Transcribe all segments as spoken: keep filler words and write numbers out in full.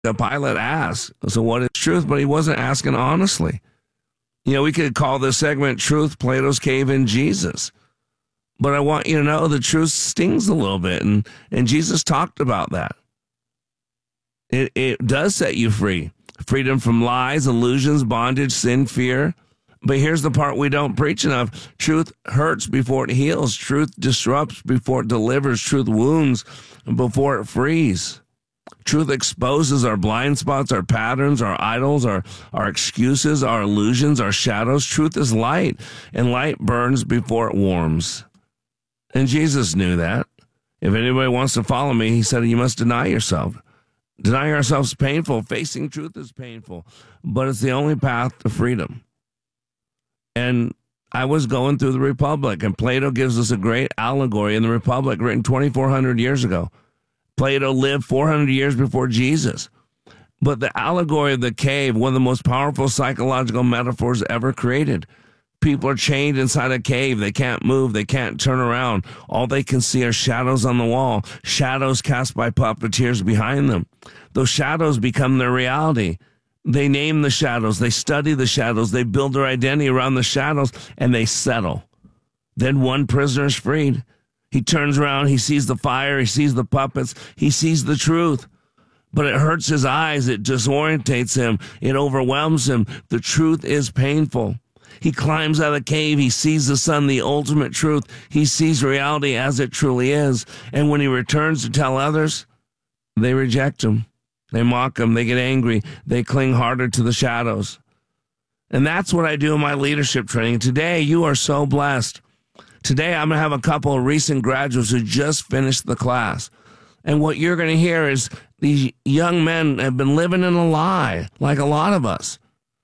The Pilate asked, so what is truth? But he wasn't asking honestly. You know, we could call this segment Truth, Plato's Cave, and Jesus. But I want you to know the truth stings a little bit, and, and Jesus talked about that. It, it does set you free. Freedom from lies, illusions, bondage, sin, fear. But here's the part we don't preach enough. Truth hurts before it heals. Truth disrupts before it delivers. Truth wounds before it frees. Truth exposes our blind spots, our patterns, our idols, our, our excuses, our illusions, our shadows. Truth is light, and light burns before it warms. And Jesus knew that. If anybody wants to follow me, he said, you must deny yourself. Denying ourselves is painful. Facing truth is painful, but it's the only path to freedom. And I was going through the Republic, and Plato gives us a great allegory in the Republic written twenty-four hundred years ago. Plato lived four hundred years before Jesus. But the allegory of the cave, one of the most powerful psychological metaphors ever created. People are chained inside a cave. They can't move. They can't turn around. All they can see are shadows on the wall, shadows cast by puppeteers behind them. Those shadows become their reality. They name the shadows. They study the shadows. They build their identity around the shadows, and they settle. Then one prisoner is freed. He turns around. He sees the fire. He sees the puppets. He sees the truth. But it hurts his eyes. It disorientates him. It overwhelms him. The truth is painful. He climbs out of the cave. He sees the sun, the ultimate truth. He sees reality as it truly is. And when he returns to tell others, they reject him. They mock him. They get angry. They cling harder to the shadows. And that's what I do in my leadership training. Today, you are so blessed. Today, I'm going to have a couple of recent graduates who just finished the class. And what you're going to hear is these young men have been living in a lie, like a lot of us.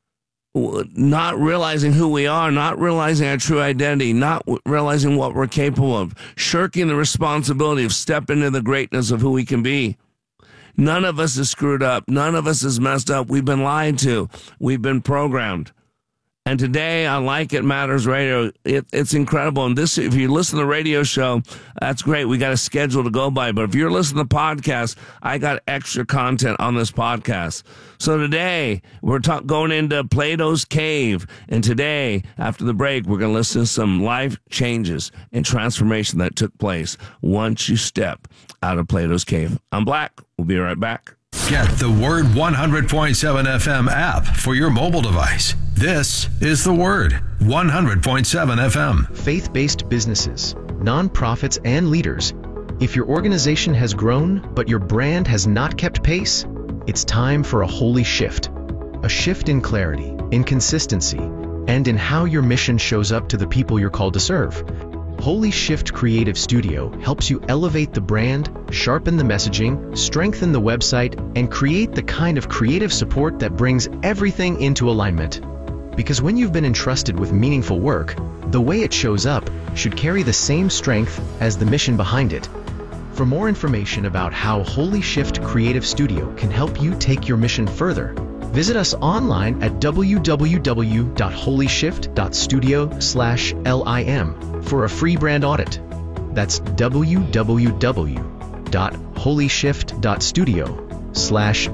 Not realizing who we are, not realizing our true identity, not realizing what we're capable of, shirking the responsibility of stepping into the greatness of who we can be. None of us is screwed up. None of us is messed up. We've been lied to. We've been programmed. And today on Like It Matters Radio, it, it's incredible. And this, if you listen to the radio show, that's great. We got a schedule to go by. But if you're listening to the podcast, I got extra content on this podcast. So today, we're talk, going into Plato's Cave. And today, after the break, we're going to listen to some life changes and transformation that took place once you step out of Plato's Cave. I'm Black. We'll be right back. Get the Word one hundred point seven F M app for your mobile device. This is the Word one hundred point seven F M. Faith-based businesses, nonprofits, and leaders. If your organization has grown, but your brand has not kept pace, it's time for a holy shift. A shift in clarity, in consistency, and in how your mission shows up to the people you're called to serve. Holy Shift Creative Studio helps you elevate the brand, sharpen the messaging, strengthen the website, and create the kind of creative support that brings everything into alignment. Because when you've been entrusted with meaningful work, the way it shows up should carry the same strength as the mission behind it. For more information about how Holy Shift Creative Studio can help you take your mission further, visit us online at w w w dot holy shift dot studio slash lim for a free brand audit. That's w w w dot holy shift dot studio slash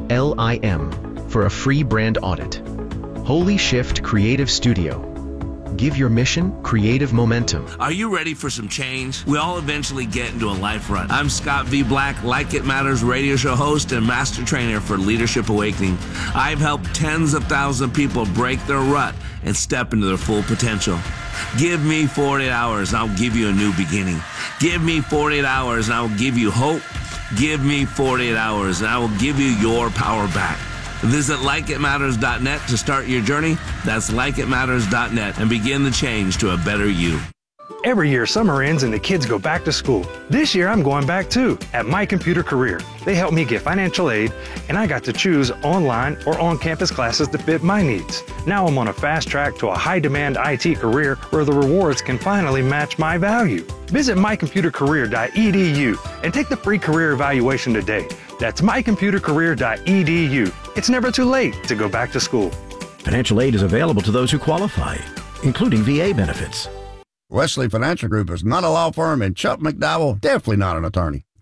lim for a free brand audit. Holy Shift Creative Studio. Give your mission creative momentum. Are you ready for some change? We all eventually get into a life rut. I'm Scott V. Black, Like It Matters radio show host and master trainer for Leadership Awakening. I've helped tens of thousands of people break their rut and step into their full potential. Give me forty-eight hours and I'll give you a new beginning. Give me forty-eight hours and I will give you hope. Give me forty-eight hours and I will give you your power back. Visit like it matters dot net to start your journey. That's like it matters dot net and begin the change to a better you. Every year, summer ends and the kids go back to school. This year, I'm going back too, at My Computer Career. They helped me get financial aid, and I got to choose online or on-campus classes to fit my needs. Now I'm on a fast track to a high-demand I T career where the rewards can finally match my value. Visit my computer career dot e d u and take the free career evaluation today. That's my computer career dot e d u. It's never too late to go back to school. Financial aid is available to those who qualify, including V A benefits. Wesley Financial Group is not a law firm, and Chuck McDowell definitely not an attorney.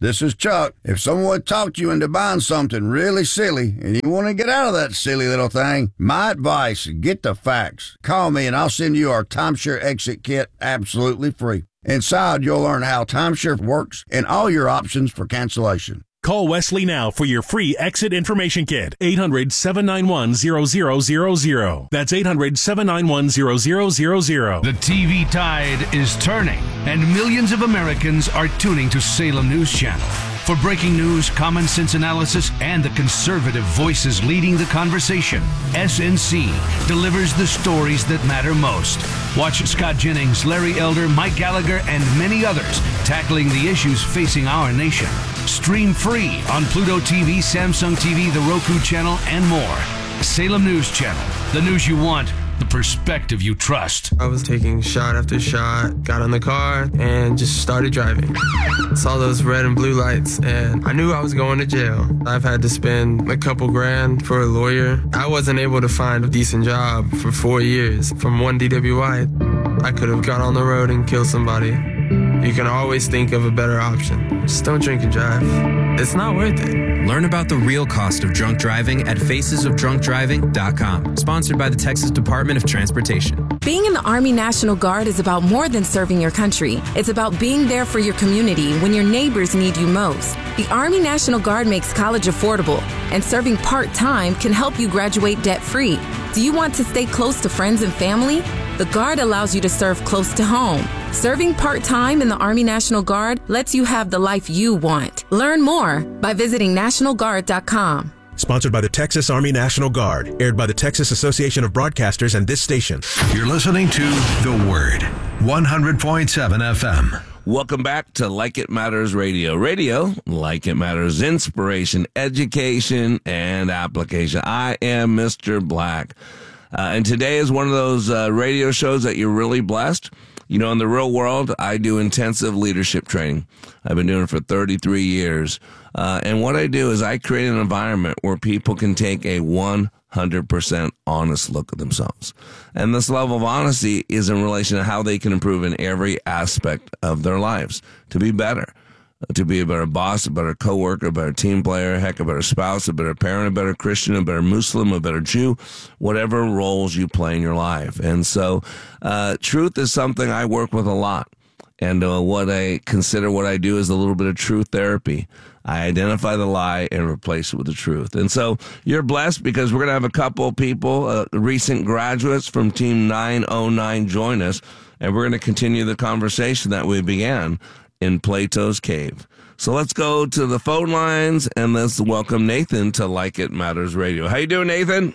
This is Chuck. If someone talked you into buying something really silly and you want to get out of that silly little thing, my advice, get the facts. Call me and I'll send you our timeshare exit kit absolutely free. Inside, you'll learn how timeshare works and all your options for cancellation. Call Wesley now for your free exit information kit. eight hundred, seven nine one, zero zero zero zero. That's eight hundred, seven nine one, zero zero zero zero. The T V tide is turning, and millions of Americans are tuning to Salem News Channel. For breaking news, common sense analysis, and the conservative voices leading the conversation, S N C delivers the stories that matter most. Watch Scott Jennings, Larry Elder, Mike Gallagher, and many others tackling the issues facing our nation. Stream free on Pluto T V, Samsung T V, the Roku channel, and more. Salem News Channel, the news you want, the perspective you trust. I was taking shot after shot, got in the car, and just started driving. Saw those red and blue lights, and I knew I was going to jail. I've had to spend a couple grand for a lawyer. I wasn't able to find a decent job for four years. From one D W I, I could have got on the road and killed somebody. You can always think of a better option. Just don't drink and drive. It's not worth it. Learn about the real cost of drunk driving at faces of drunk driving dot com. Sponsored by the Texas Department of Transportation. Being in the Army National Guard is about more than serving your country. It's about being there for your community when your neighbors need you most. The Army National Guard makes college affordable, and serving part-time can help you graduate debt-free. Do you want to stay close to friends and family? The Guard allows you to serve close to home. Serving part-time in the Army National Guard lets you have the life you want. Learn more by visiting national guard dot com. Sponsored by the Texas Army National Guard. Aired by the Texas Association of Broadcasters and this station. You're listening to The Word, one hundred point seven F M. Welcome back to Like It Matters Radio. Radio, like it matters, inspiration, education, and application. I am Mister Black. Uh, and today is one of those uh, radio shows that you're really blessed. You know, in the real world, I do intensive leadership training. I've been doing it for thirty-three years. Uh, and what I do is I create an environment where people can take a one hundred percent honest look at themselves. And this level of honesty is in relation to how they can improve in every aspect of their lives to be better. To be a better boss, a better coworker, a better team player, heck, a better spouse, a better parent, a better Christian, a better Muslim, a better Jew, whatever roles you play in your life. And so uh, truth is something I work with a lot. And uh, what I consider what I do is a little bit of truth therapy. I identify the lie and replace it with the truth. And so you're blessed because we're going to have a couple of people, uh, recent graduates from Team nine oh nine join us, and we're going to continue the conversation that we began in Plato's Cave. So let's go to the phone lines and let's welcome Nathan to Like It Matters Radio. How you doing, Nathan?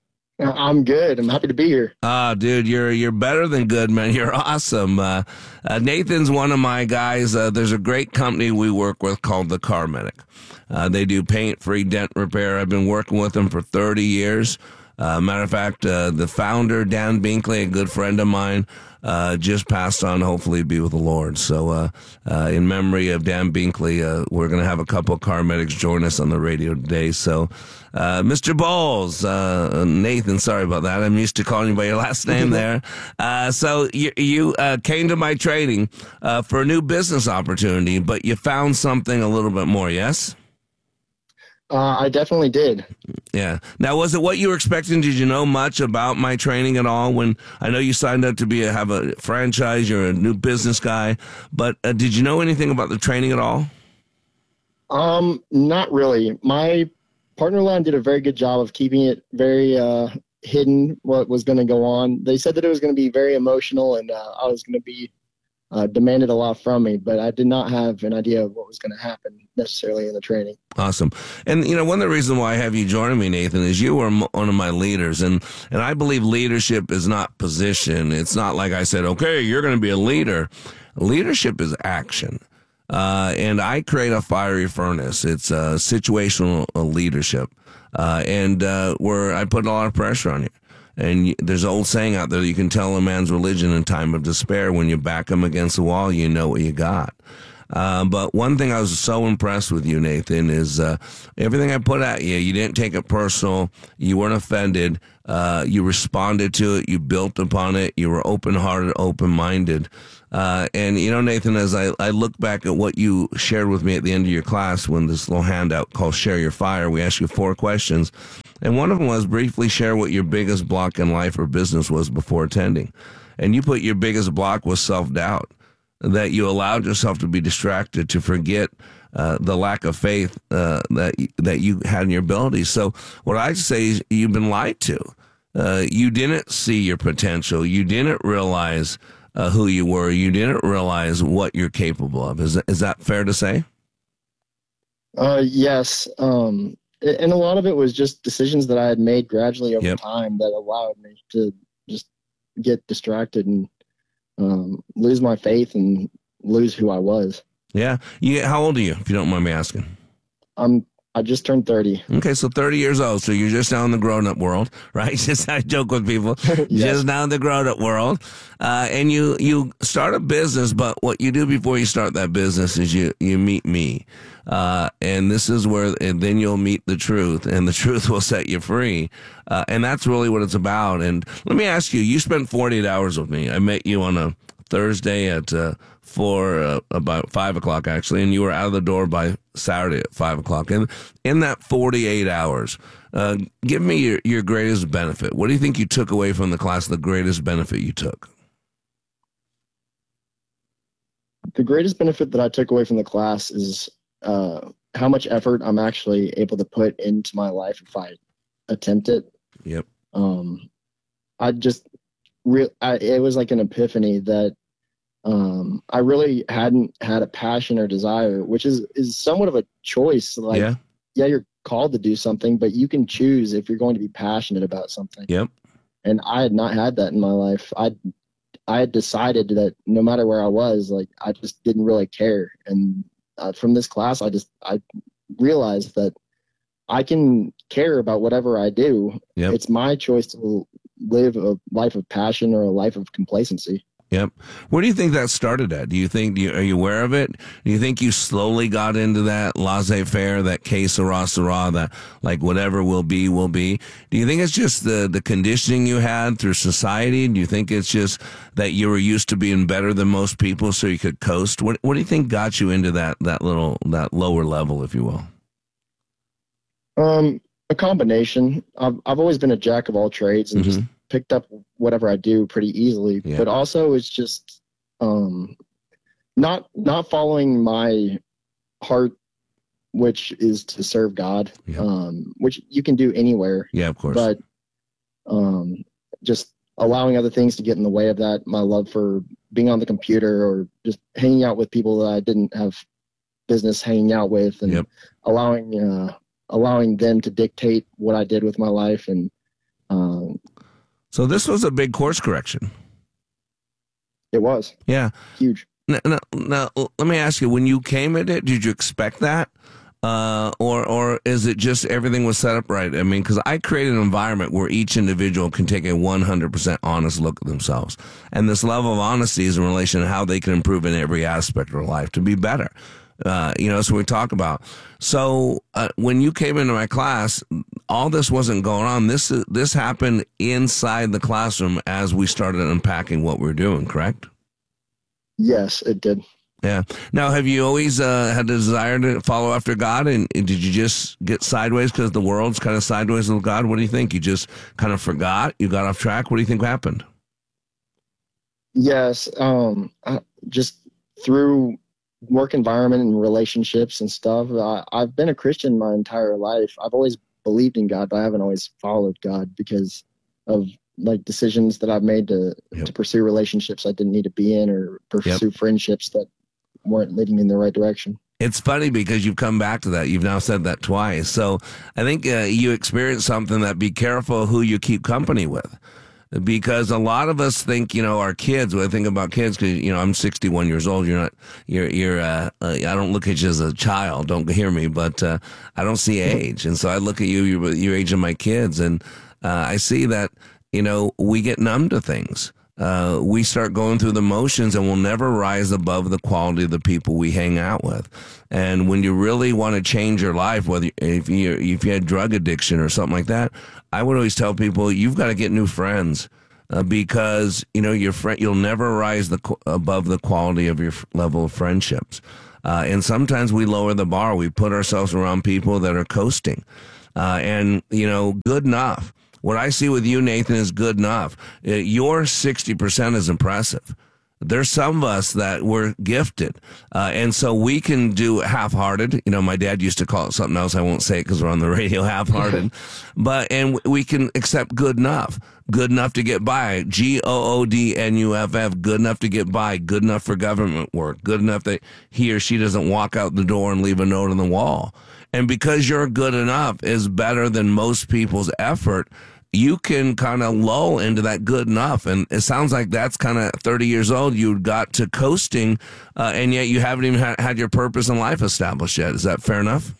I'm good. I'm happy to be here. Ah, uh, dude, you're you're better than good, man. You're awesome. Uh, uh, Nathan's one of my guys. Uh, there's a great company we work with called The Car Medic. Uh, they do paint-free dent repair. I've been working with them for thirty years. Uh, matter of fact, uh, the founder, Dan Binkley, a good friend of mine, uh, just passed on, hopefully be with the Lord. So uh, uh, in memory of Dan Binkley, uh, we're going to have a couple of car medics join us on the radio today. So uh, Mister Bowles, uh, Nathan, sorry about that. I'm used to calling you by your last name there. Uh, so you, you uh, came to my training uh, for a new business opportunity, but you found something a little bit more, yes? Uh, I definitely did. Yeah. Now, was it what you were expecting? Did you know much about my training at all? When I know you signed up to be a, have a franchise, you're a new business guy, but uh, did you know anything about the training at all? Um, not really. My partner line did a very good job of keeping it very uh, hidden what was going to go on. They said that it was going to be very emotional and uh, I was going to be Uh, demanded a lot from me, but I did not have an idea of what was going to happen necessarily in the training. Awesome. And, you know, one of the reasons why I have you joining me, Nathan, is you were one of my leaders. And, and I believe leadership is not position. It's not like I said, okay, you're going to be a leader. Leadership is action. Uh, and I create a fiery furnace. It's uh, situational leadership. Uh, and uh, where I put a lot of pressure on you. And there's an old saying out there that you can tell a man's religion in time of despair. When you back him against the wall, you know what you got. Uh, but one thing I was so impressed with you, Nathan, is uh, everything I put at you, you didn't take it personal. You weren't offended. Uh, you responded to it. You built upon it. You were open-hearted, open-minded. Uh, and, you know, Nathan, as I, I look back at what you shared with me at the end of your class when this little handout called Share Your Fire, we asked you four questions. And one of them was briefly share what your biggest block in life or business was before attending. And you put your biggest block was self-doubt, that you allowed yourself to be distracted, to forget uh, the lack of faith uh, that, that you had in your abilities. So what I say is you've been lied to. Uh, you didn't see your potential. You didn't realize uh, who you were. You didn't realize what you're capable of. Is, is that fair to say? Uh, yes. Um, and a lot of it was just decisions that I had made gradually over Yep. time that allowed me to just get distracted and um, lose my faith and lose who I was. Yeah. You, how old are you, if you don't mind me asking? I'm I just turned thirty. Okay, so thirty years old. So you're just now in the grown-up world, right? Just I joke with people. Just now in the grown-up world. Uh, and you, you start a business, but what you do before you start that business is you, you meet me. Uh, and this is where, and then you'll meet the truth, and the truth will set you free. Uh, and that's really what it's about. And let me ask you, you spent forty-eight hours with me. I met you on a Thursday at uh, four, uh, about five o'clock actually, and you were out of the door by Saturday at five o'clock. And in that forty-eight hours, uh, give me your, your greatest benefit. What do you think you took away from the class, the greatest benefit you took? The greatest benefit that I took away from the class is uh, how much effort I'm actually able to put into my life if I attempt it. Yep. Um, I just, re- I, it was like an epiphany that um, I really hadn't had a passion or desire, which is, is somewhat of a choice. Like, Yeah. yeah, you're called to do something, but you can choose if you're going to be passionate about something. Yep. And I had not had that in my life. I I had decided that no matter where I was, like, I just didn't really care. And uh, from this class, I just I realized that I can care about whatever I do. Yep. It's my choice to live a life of passion or a life of complacency. Yep. Where do you think that started at? Do you think, do you, are you aware of it? Do you think you slowly got into that laissez-faire, that que sera, sera, that like whatever will be, will be? Do you think it's just the, the conditioning you had through society? Do you think it's just that you were used to being better than most people so you could coast? What, what do you think got you into that, that little, that lower level, if you will? Um, a combination. I've, I've always been a jack of all trades and Mm-hmm. just picked up whatever I do pretty easily, Yeah. but also it's just, um, not, not following my heart, which is to serve God, Yeah. um, which you can do anywhere, Yeah, of course. but, um, just allowing other things to get in the way of that. My love for being on the computer or just hanging out with people that I didn't have business hanging out with, and Yep. allowing, uh, allowing them to dictate what I did with my life. And, um, So this was a big course correction. it was Yeah. huge. Now, now, now, let me ask you, when you came at it, did you expect that? Uh, or, or is it just everything was set up right? I mean, because I created an environment where each individual can take a one hundred percent honest look at themselves. And this level of honesty is in relation to how they can improve in every aspect of their life to be better. Uh, you know, that's what we talk about. So uh, when you came into my class, all this wasn't going on. This this happened inside the classroom as we started unpacking what we're doing, correct? Yes, it did. Yeah. Now, have you always uh, had the desire to follow after God, and, and did you just get sideways because the world's kind of sideways with God? What do you think? You just kind of forgot? You got off track? What do you think happened? Yes. Um, I, just through work environment and relationships and stuff, I, I've been a Christian my entire life. I've always believed in God, but I haven't always followed God because of like decisions that I've made to, Yep. to pursue relationships I didn't need to be in, or pursue Yep. friendships that weren't leading me in the right direction. It's funny because you've come back to that. You've now said that twice. So I think uh, you experienced something that be careful who you keep company with. Because a lot of us think, you know, our kids, when I think about kids, because, you know, I'm sixty-one years old. You're not, you're, you're, uh, uh, I don't look at you as a child. Don't hear me, but uh, I don't see age. And so I look at you, you're your age of my kids, and uh, I see that, you know, we get numb to things. uh, we start going through the motions and we'll never rise above the quality of the people we hang out with. And when you really want to change your life, whether if you if you had drug addiction or something like that, I would always tell people you've got to get new friends uh, because you know your friend you'll never rise the above the quality of your level of friendships. Uh, and sometimes we lower the bar. We put ourselves around people that are coasting, uh, and you know, good enough. What I see with you, Nathan, is good enough. Uh, your sixty percent is impressive. There's some of us that we're gifted, uh, and so we can do half-hearted. You know, my dad used to call it something else. I won't say it because we're on the radio, half-hearted. But and we can accept good enough, good enough to get by. G O O D N U F F, good enough to get by, good enough for government work, good enough that he or she doesn't walk out the door and leave a note on the wall. And because you're good enough is better than most people's effort, you can kind of lull into that good enough. And it sounds like that's kind of thirty years old. You got to coasting, uh, and yet you haven't even ha- had your purpose in life established yet. Is that fair enough?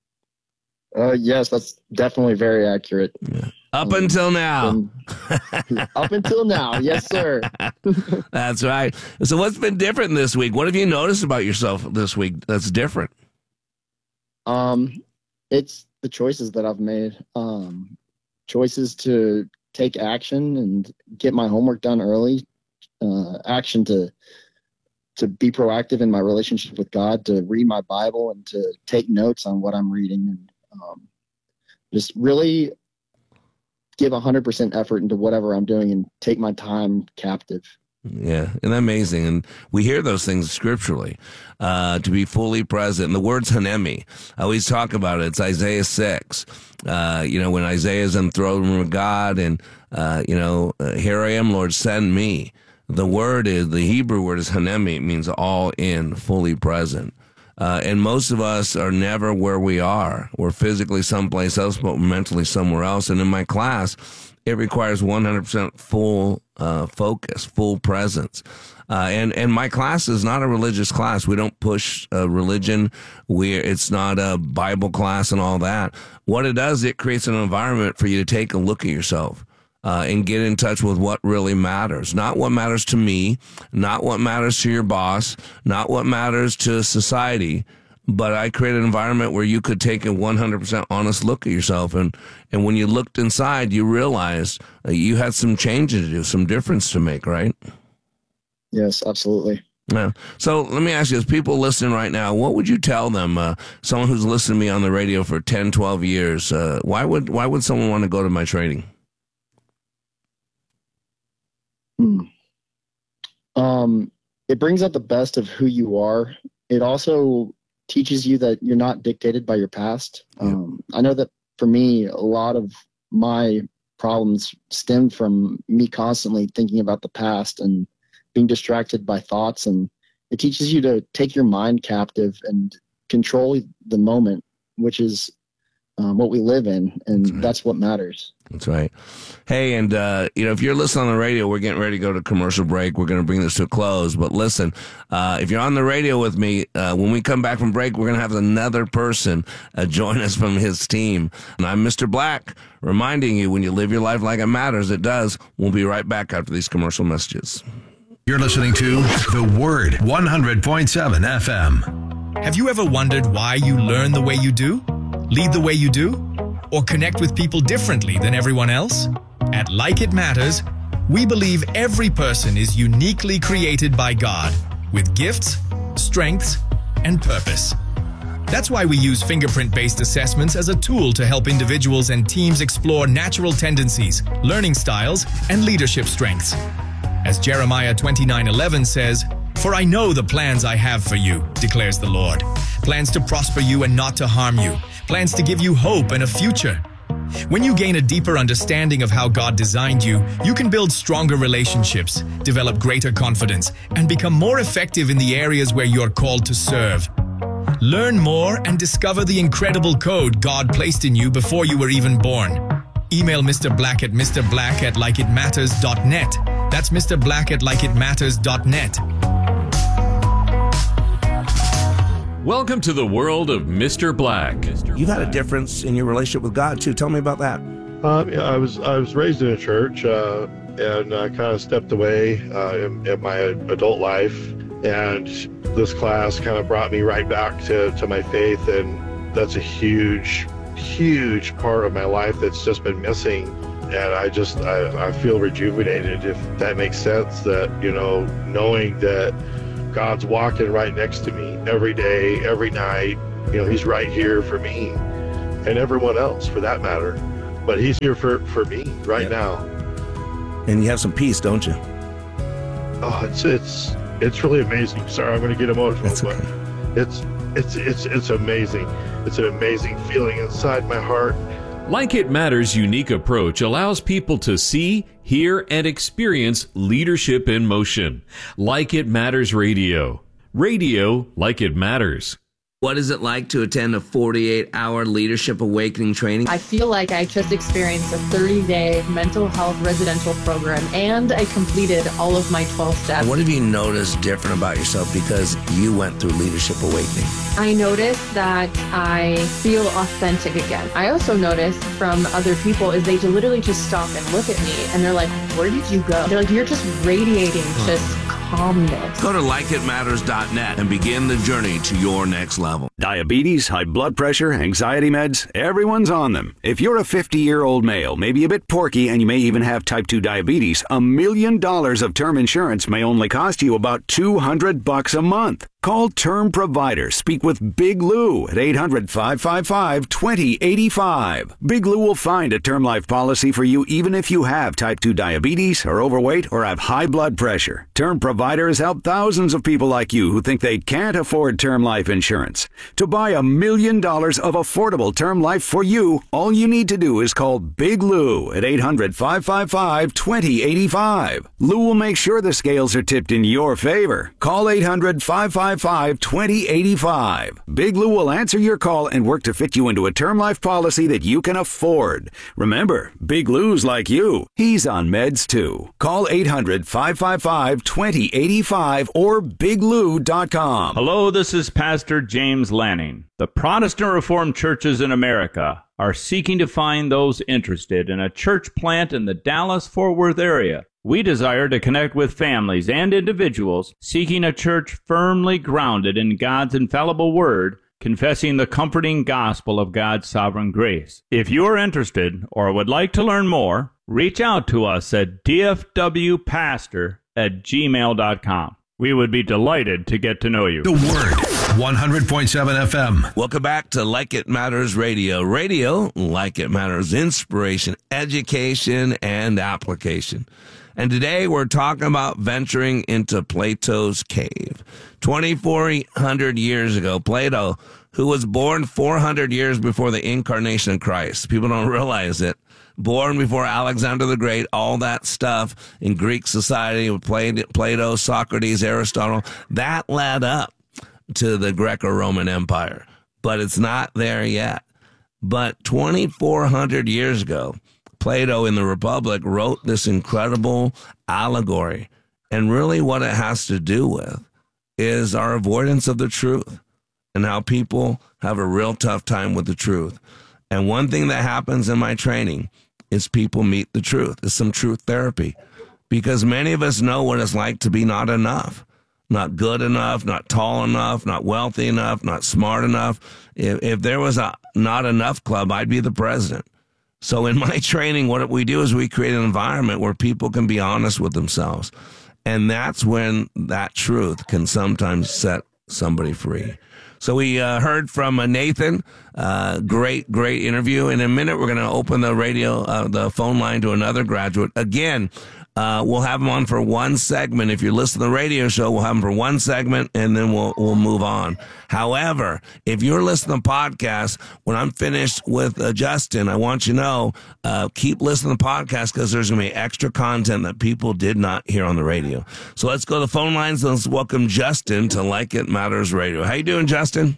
Uh, yes, that's definitely very accurate. Yeah. Up um, until now. Um, up until now. Yes, sir. That's right. So what's been different this week? What have you noticed about yourself this week that's different? Um, it's the choices that I've made. Um, choices to take action and get my homework done early, uh, action to to be proactive in my relationship with God, to read my Bible and to take notes on what I'm reading, and um, just really give one hundred percent effort into whatever I'm doing and take my time captive. Yeah, isn't that amazing? And we hear those things scripturally, uh, to be fully present. And the word's hanemi. I always talk about it. It's Isaiah six. Uh, you know, when Isaiah's in the throne room of God and, uh, you know, uh, here I am, Lord, send me. The word is, the Hebrew word is hanemi. It means all in, fully present. Uh, and most of us are never where we are. We're physically someplace else, but mentally somewhere else. And in my class, it requires one hundred percent full uh, focus, full presence. Uh, and, and my class is not a religious class. We don't push uh, religion. We It's not a Bible class and all that. What it does, it creates an environment for you to take a look at yourself uh, and get in touch with what really matters. Not what matters to me, not what matters to your boss, not what matters to society, but I created an environment where you could take a one hundred percent honest look at yourself. And, and when you looked inside, you realized uh, you had some changes to do, some difference to make, right? Yes, absolutely. Yeah. So let me ask you, as people listening right now, what would you tell them, uh, someone who's listened to me on the radio for ten, twelve years, uh, why would why would someone want to go to my training? Hmm. Um, it brings out the best of who you are. It also teaches you that you're not dictated by your past. Um, I know that for me, a lot of my problems stemmed from me constantly thinking about the past and being distracted by thoughts. And it teaches you to take your mind captive and control the moment, which is um, what we live in. And that's, right. that's what matters. That's right. Hey, and, uh, you know, if you're listening on the radio, we're getting ready to go to commercial break. We're going to bring this to a close. But listen, uh, if you're on the radio with me, uh, when we come back from break, we're going to have another person uh, join us from his team. And I'm Mister Black, reminding you, when you live your life like it matters, it does. We'll be right back after these commercial messages. You're listening to The Word, one hundred point seven F M. Have you ever wondered why you learn the way you do, lead the way you do, or connect with people differently than everyone else? At Like It Matters, we believe every person is uniquely created by God with gifts, strengths, and purpose. That's why we use fingerprint-based assessments as a tool to help individuals and teams explore natural tendencies, learning styles, and leadership strengths. As Jeremiah twenty-nine eleven says, "For I know the plans I have for you, declares the Lord. Plans to prosper you and not to harm you. Plans to give you hope and a future." When you gain a deeper understanding of how God designed you, you can build stronger relationships, develop greater confidence, and become more effective in the areas where you're called to serve. Learn more and discover the incredible code God placed in you before you were even born. Email Mister Black at mrblack at like it matters dot net. That's Mister Black at like it matters dot net. Welcome to the world of Mister Black. You've had a difference in your relationship with God, too. Tell me about that. Uh, yeah, I was I was raised in a church, uh, and uh, kind of stepped away uh, in, in my adult life. And this class kind of brought me right back to, to my faith, and that's a huge, huge part of my life that's just been missing. And I just, I, I feel rejuvenated, if that makes sense, that, you know, knowing that God's walking right next to me every day, every night. You know, he's right here for me and everyone else for that matter. But he's here for, for me right yep. now. And you have some peace, don't you? Oh, it's it's it's really amazing. Sorry, I'm going to get emotional, That's but okay. it's it's it's it's amazing. It's an amazing feeling inside my heart. Like It Matters' unique approach allows people to see, hear, and experience leadership in motion. Like It Matters Radio. Radio like it matters. What is it like to attend a forty-eight hour Leadership Awakening training? I feel like I just experienced a thirty day mental health residential program, and I completed all of my twelve steps. What have you noticed different about yourself because you went through Leadership Awakening? I noticed that I feel authentic again. I also noticed from other people is they literally just stop and look at me and they're like, where did you go? They're like, you're just radiating just calmness. Go to like it matters dot net and begin the journey to your next level. Diabetes, high blood pressure, anxiety meds, everyone's on them. If you're a fifty-year-old male, maybe a bit porky, and you may even have type two diabetes, a million dollars of term insurance may only cost you about two hundred bucks a month. Call Term Provider. Speak with Big Lou at eight hundred, five five five, two zero eight five. Big Lou will find a term life policy for you even if you have type two diabetes, are overweight, or have high blood pressure. Term Provider has helped thousands of people like you who think they can't afford term life insurance. To buy a million dollars of affordable term life for you, all you need to do is call Big Lou at eight hundred, five five five, two zero eight five. Lou will make sure the scales are tipped in your favor. Call eight hundred, five five five, two zero eight five. Big Lou will answer your call and work to fit you into a term life policy that you can afford. Remember, Big Lou's like you. He's on meds too. Call eight hundred, five five five, two zero eight five or big lou dot com. Hello, this is Pastor James Lanning. The Protestant Reformed churches in America are seeking to find those interested in a church plant in the Dallas-Fort Worth area. We desire to connect with families and individuals seeking a church firmly grounded in God's infallible word, confessing the comforting gospel of God's sovereign grace. If you are interested or would like to learn more, reach out to us at d f w pastor at gmail dot com. We would be delighted to get to know you. The Word, one hundred point seven F M. Welcome back to Like It Matters Radio. Radio, like it matters, inspiration, education, and application. And today we're talking about venturing into Plato's cave. twenty-four hundred years ago, Plato, who was born four hundred years before the incarnation of Christ. People don't realize it. Born before Alexander the Great, all that stuff in Greek society with Plato, Socrates, Aristotle, that led up to the Greco-Roman Empire. But it's not there yet. But twenty-four hundred years ago, Plato in the Republic wrote this incredible allegory. And really what it has to do with is our avoidance of the truth and how people have a real tough time with the truth. And one thing that happens in my training is people meet the truth. It's some truth therapy, because many of us know what it's like to be not enough, not good enough, not tall enough, not wealthy enough, not smart enough. If, if there was a not enough club, I'd be the president. So in my training, what we do is we create an environment where people can be honest with themselves. And that's when that truth can sometimes set somebody free. So we uh, heard from uh, Nathan. Uh, great, great interview. In a minute, we're going to open the radio, uh, the phone line to another graduate. Again, uh, we'll have him on for one segment. If you're listening to the radio show, we'll have him for one segment, and then we'll we'll move on. However, if you're listening to podcasts, when I'm finished with uh, Justin, I want you to know, uh, keep listening to podcasts, because there's going to be extra content that people did not hear on the radio. So let's go to the phone lines. Let's welcome Justin to Like It Matters Radio. How you doing, Justin?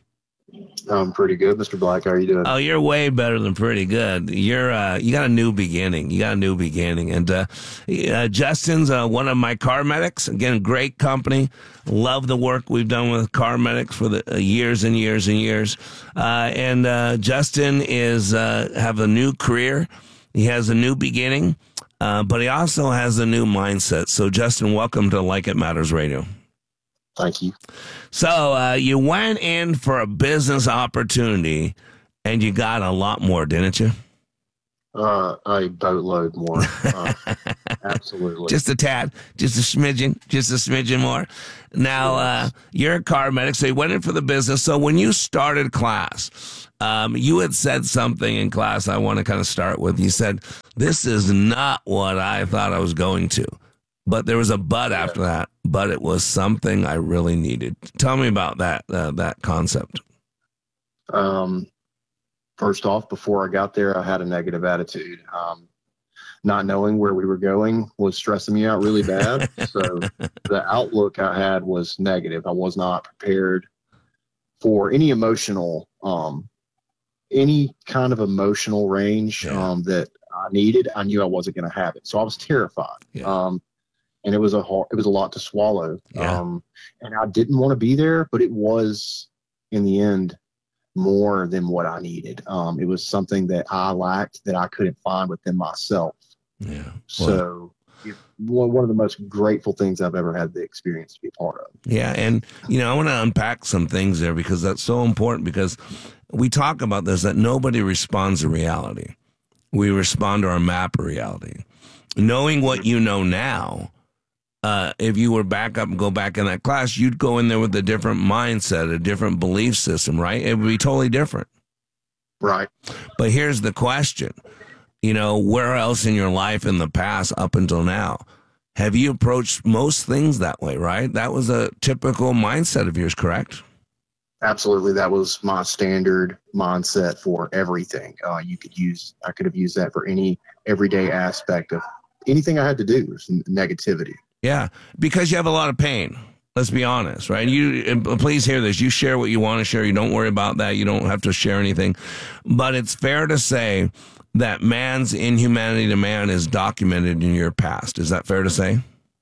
I'm pretty good, Mister Black. How are you doing? Oh, you're way better than pretty good. You're uh, you got a new beginning. You got a new beginning. And uh, uh, Justin's uh, one of my car medics. Again, great company. Love the work we've done with car medics for the uh, years and years and years. Uh, and uh, Justin is uh, have a new career. He has a new beginning. uh, but he also has a new mindset. So, Justin, welcome to Like It Matters Radio. Thank you. So, uh, you went in for a business opportunity, and you got a lot more, didn't you? Uh, a boatload more. Uh, absolutely. Just a tad, just a smidgen, just a smidgen more. Now, uh, you're a car medic, so you went in for the business. So when you started class, um, you had said something in class I want to kind of start with. You said, this is not what I thought I was going to. But there was a but yeah. after that, but it was something I really needed. Tell me about that, uh, that concept. Um. First off, before I got there, I had a negative attitude. Um, not knowing where we were going was stressing me out really bad. So the outlook I had was negative. I was not prepared for any emotional, um, any kind of emotional range yeah. um, that I needed. I knew I wasn't going to have it. So I was terrified. Yeah. Um, and it was a hard, it was a lot to swallow. Yeah. Um, and I didn't want to be there, but it was in the end more than what I needed. Um, it was something that I lacked that I couldn't find within myself. Yeah. So it, one of the most grateful things I've ever had the experience to be a part of. Yeah. And, you know, I want to unpack some things there because that's so important, because we talk about this, that nobody responds to reality. We respond to our map of reality. Knowing what you know now, Uh, if you were back up and go back in that class, you'd go in there with a different mindset, a different belief system, right? It would be totally different. Right. But here's the question. You know, where else in your life in the past up until now have you approached most things that way, right? That was a typical mindset of yours, correct? Absolutely. That was my standard mindset for everything. Uh, you could use, I could have used that for any everyday aspect of anything I had to do was negativity. Yeah, because you have a lot of pain. Let's be honest, right? You and please hear this. You share what you want to share. You don't worry about that. You don't have to share anything. But it's fair to say that man's inhumanity to man is documented in your past. Is that fair to say?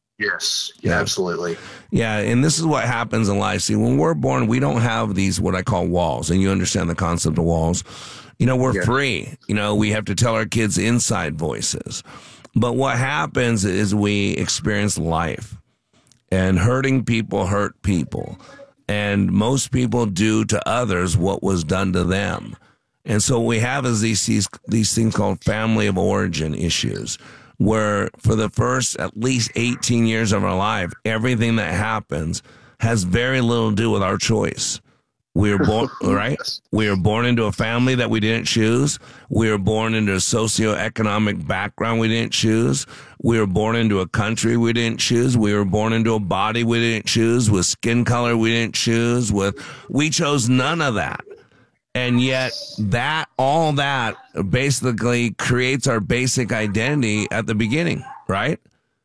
Yes, yeah, absolutely. Yeah, and this is what happens in life. See, when we're born, we don't have these what I call walls, and you understand the concept of walls. You know, we're yeah. free. You know, we have to tell our kids inside voices. But what happens is we experience life, and hurting people hurt people. And most people do to others what was done to them. And so what we have is these, these, these things called family of origin issues, where for the first at least eighteen years of our life, everything that happens has very little to do with our choice. We were born, right? We were born into a family that we didn't choose. We were born into a socioeconomic background we didn't choose. We were born into a country we didn't choose. We were born into a body we didn't choose, with skin color we didn't choose. With we chose none of that. And yet that, all that basically creates our basic identity at the beginning, right?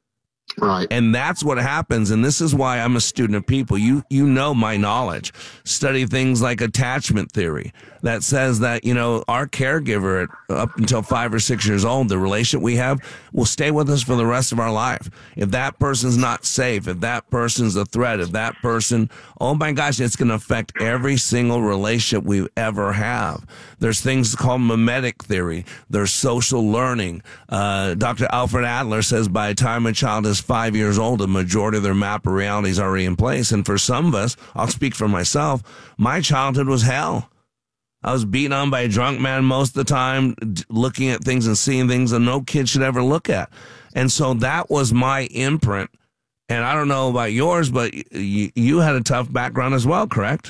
Right. And that's what happens. And this is why I'm a student of people. You you know my knowledge. Study things like attachment theory that says that, you know, our caregiver at, up until five or six years old, the relationship we have will stay with us for the rest of our life. If that person's not safe, if that person's a threat, if that person, oh my gosh, it's going to affect every single relationship we ever have. There's things called mimetic theory. There's social learning. Uh, Doctor Alfred Adler says by the time a child is five years old, a majority of their map of reality is already in place. And for some of us, I'll speak for myself, my childhood was hell. I was beaten on by a drunk man most of the time, looking at things and seeing things that no kid should ever look at. And so that was my imprint. And I don't know about yours, but you, you had a tough background as well, correct?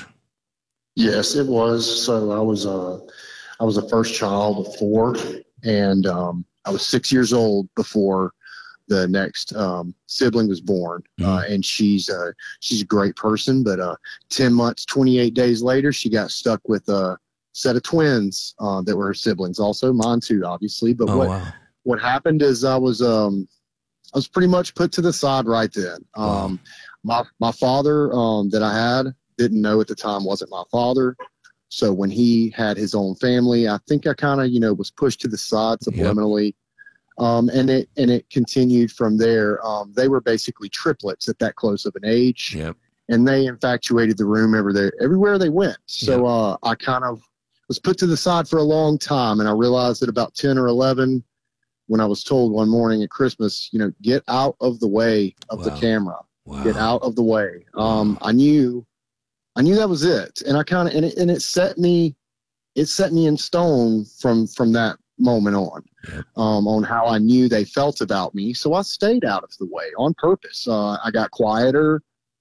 Yes, it was. So I was uh, I was the first child of four, and um, I was six years old before the next um, sibling was born. Mm-hmm. Uh, and she's uh, she's a great person, but uh, ten months, twenty-eight days later, she got stuck with a set of twins uh, that were her siblings, also mine too, obviously. But oh, what wow. what happened is I was um, I was pretty much put to the side right then. Um, wow. My my father um, that I had didn't know at the time wasn't my father. So when he had his own family, I think I kind of, you know, was pushed to the side subliminally. Yep. Um, and it and it continued from there. Um, they were basically triplets at that close of an age. Yep. And they infatuated the room every there, everywhere they went. So yep. uh, I kind of was put to the side for a long time. And I realized at about ten or eleven, when I was told one morning at Christmas, you know, get out of the way of Wow. the camera. Wow. Get out of the way. Um, I knew, I knew that was it. And I kind of, and it, and it set me, it set me in stone from, from that moment on, um, on how I knew they felt about me. So I stayed out of the way on purpose. Uh, I got quieter.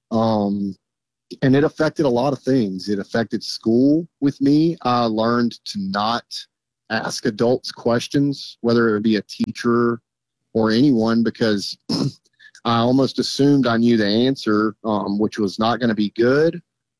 Um, and it affected a lot of things. It affected school with me. I learned to not ask adults questions, whether it would be a teacher or anyone, because I almost assumed I knew the answer, um, which was not going to be good,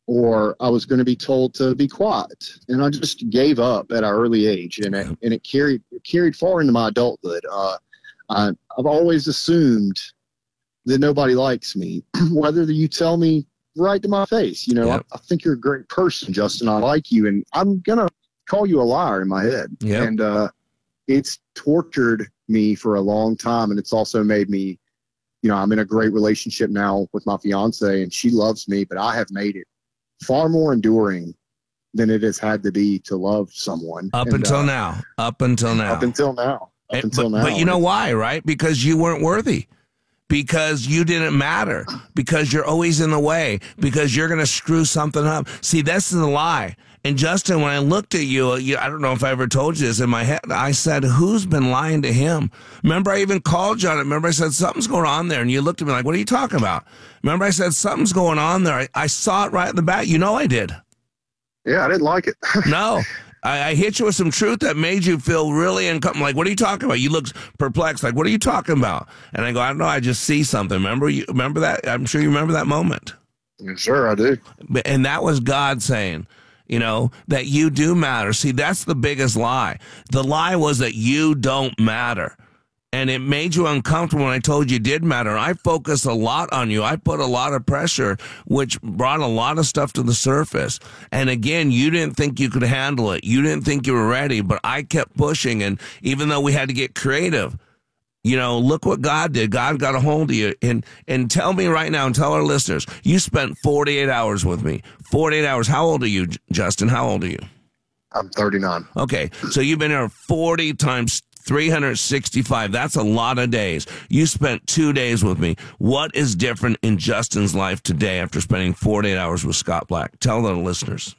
or I was going to be told to be quiet. And I just gave up at an early age, and it, and it carried it carried far into my adulthood. Uh, I, I've always assumed that nobody likes me, whether you tell me right to my face, you know, Yep. I, I think you're a great person, Justin. I like you, and I'm going to call you a liar in my head. Yep. And uh, it's tortured me for a long time, and it's also made me, you know, I'm in a great relationship now with my fiance, and she loves me, but I have made it far more enduring than it has had to be to love someone. Up And, until uh, now. Up until now. Up until now. Up And- until but, now. but you know why, right? Because you weren't worthy. Because you didn't matter. Because you're always in the way. Because you're going to screw something up. See, this is a lie. And Justin, when I looked at you, you, I don't know if I ever told you this in my head, I said, who's been lying to him? Remember, I even called you on it. Remember, I said, something's going on there. And you looked at me like, what are you talking about? Remember, I said, something's going on there. I, I saw it right at the bat. You know I did. Yeah, I didn't like it. No. I, I hit you with some truth that made you feel really uncomfortable. Like, what are you talking about? You looked perplexed. Like, what are you talking about? And I go, I don't know. I just see something. Remember you? Remember that? I'm sure you remember that moment. Sure, I do. And that was God saying, you know, that you do matter. See, that's the biggest lie. The lie was that you don't matter. And it made you uncomfortable when I told you did matter. I focused a lot on you. I put a lot of pressure, which brought a lot of stuff to the surface. And again, you didn't think you could handle it. You didn't think you were ready, but I kept pushing. And even though we had to get creative, you know, look what God did. God got a hold of you. And and tell me right now, and tell our listeners, you spent forty-eight hours with me. forty-eight hours. How old are you, Justin? How old are you? I'm thirty-nine. Okay, so you've been here forty times three hundred sixty-five. That's a lot of days. You spent two days with me. What is different in Justin's life today after spending forty-eight hours with Scott Black? Tell the listeners.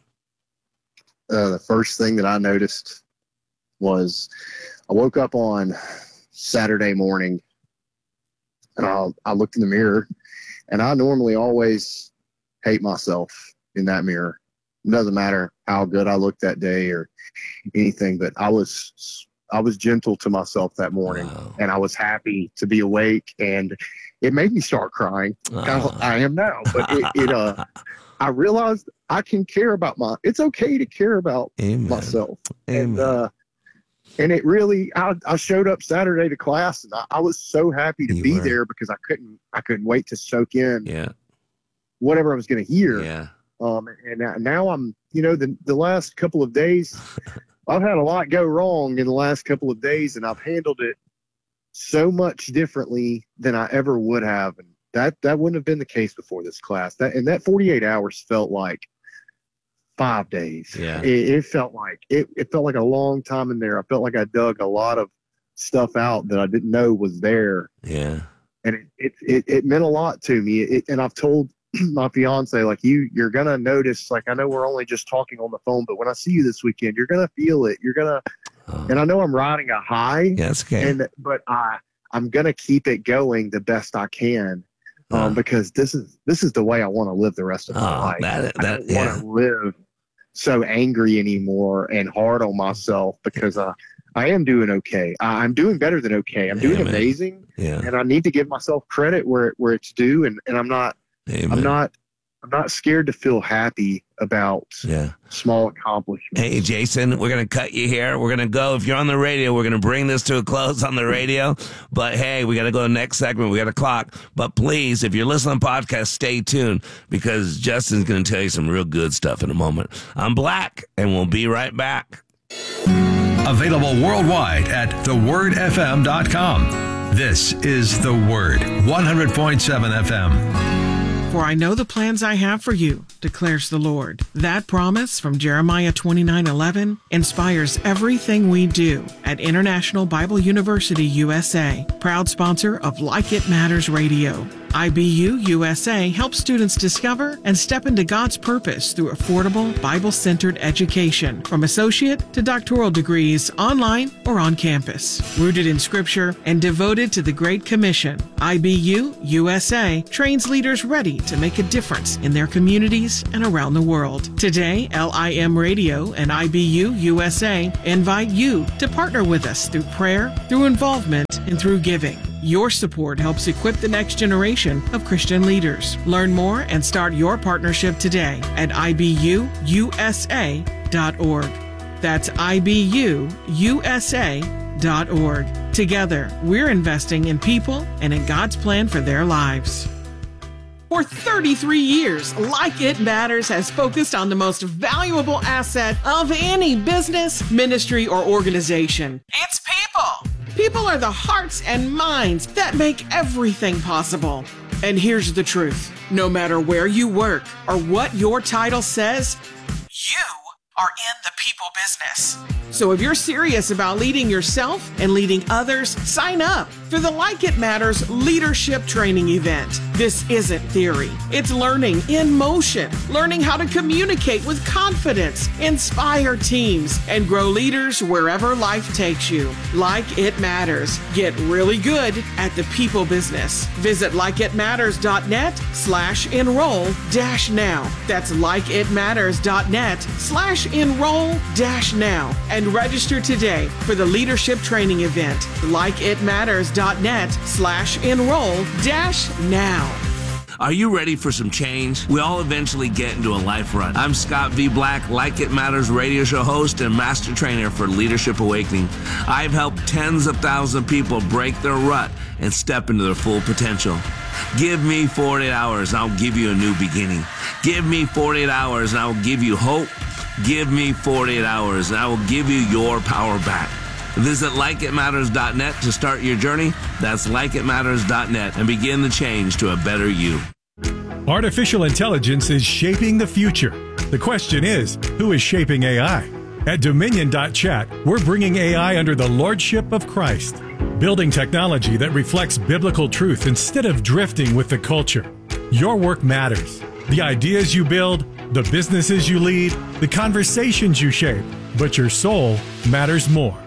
Uh, the first thing that I noticed was I woke up on Saturday morning, and I, I looked in the mirror, and I normally always hate myself in that mirror. It doesn't matter how good I looked that day or anything, but I was I was gentle to myself that morning, wow. and I was happy to be awake, and it made me start crying. Uh. I, I am now, but it, it uh, I realized I can care about my. It's okay to care about Amen. myself, Amen. and uh, and it really. I, I showed up Saturday to class, and I, I was so happy to You be were. there because I couldn't. I couldn't wait to soak in Yeah. whatever I was going to hear. Yeah. Um, and now- now I'm, you know, the the last couple of days, I've had a lot go wrong in the last couple of days, and I've handled it so much differently than I ever would have. And that, that wouldn't have been the case before this class. That, and that forty-eight hours felt like five days. Yeah. It, it felt like, it, it felt like a long time in there. I felt like I dug a lot of stuff out that I didn't know was there. Yeah. And it, it, it, it meant a lot to me. It, and I've told my fiance, like, you, you're going to notice, like, I know we're only just talking on the phone, but when I see you this weekend, you're going to feel it. You're going to, oh. and I know I'm riding a high, Yeah, it's okay. and, but I, I'm going to keep it going the best I can. Um, Uh. because this is, this is the way I want to live the rest of my Oh, life. that- I that- don't yeah. want to live so angry anymore and hard on myself because, uh, I am doing okay. I, I'm doing better than okay. I'm doing Amen. amazing. Yeah. And I need to give myself credit where, where it's due. And, and I'm not, Amen. I'm not, I'm not scared to feel happy about Yeah. small accomplishments. Hey, Jason, we're going to cut you here. We're going to go. If you're on the radio, we're going to bring this to a close on the radio. But hey, we got to go to the next segment. We got a clock. But please, if you're listening to the podcast, stay tuned because Justin's going to tell you some real good stuff in a moment. I'm Black, and we'll be right back. Available worldwide at the word f m dot com. This is The Word, one hundred point seven F M. For I know the plans I have for you, declares the Lord. That promise from Jeremiah twenty-nine eleven inspires everything we do at International Bible University U S A, proud sponsor of Like It Matters Radio. I B U U S A helps students discover and step into God's purpose through affordable, Bible-centered education, from associate to doctoral degrees, online or on campus. Rooted in Scripture and devoted to the Great Commission, I B U U S A trains leaders ready to make a difference in their communities and around the world. Today, L I M Radio and I B U U S A invite you to partner with us through prayer, through involvement, and through giving. Your support helps equip the next generation of Christian leaders. Learn more and start your partnership today at I B U U S A dot org. That's I B U U S A dot org. Together, we're investing in people and in God's plan for their lives. For thirty-three years, Like It Matters has focused on the most valuable asset of any business, ministry, or organization. It's people. People are the hearts and minds that make everything possible. And here's the truth. No matter where you work or what your title says, you are in the people business. So if you're serious about leading yourself and leading others, sign up for the Like It Matters Leadership Training Event. This isn't theory. It's learning in motion, learning how to communicate with confidence, inspire teams, and grow leaders wherever life takes you. Like It Matters. Get really good at the people business. Visit likeitmatters.net slash enroll dash now. That's likeitmatters.net slash enroll dash now. And register today for the Leadership Training Event. likeitmatters.net slash enroll dash now. Are you ready for some change? We all eventually get into a life rut. I'm Scott V. Black, Like It Matters radio show host and master trainer for Leadership Awakening. I've helped tens of thousands of people break their rut and step into their full potential. Give me forty-eight hours and I'll give you a new beginning. Give me forty-eight hours and I will give you hope. Give me forty-eight hours and I will give you your power back. Visit like it matters dot net to start your journey. That's like it matters dot net and begin the change to a better you. Artificial intelligence is shaping the future. The question is, who is shaping A I? At Dominion dot chat, we're bringing A I under the lordship of Christ, building technology that reflects biblical truth instead of drifting with the culture. Your work matters. The ideas you build, the businesses you lead, the conversations you shape, but your soul matters more.